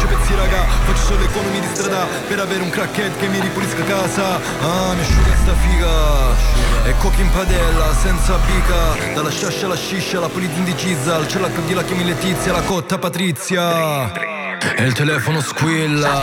faccio pezzi raga, faccio solo economi di strada per avere un crackhead che mi ripulisca casa. Mi asciuga sta figa e cocchi in padella senza bica. Dalla sciascia alla sciscia, la polizia indecisa, c'è la chiami Letizia, la cotta Patrizia e il telefono squilla.